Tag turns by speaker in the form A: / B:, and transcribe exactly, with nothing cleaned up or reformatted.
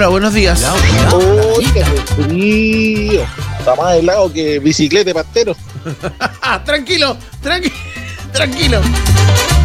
A: Hola, buenos días.
B: Oiga, qué frío. Está más helado que bicicleta de pastero.
A: tranquilo, tranquilo, tranquilo.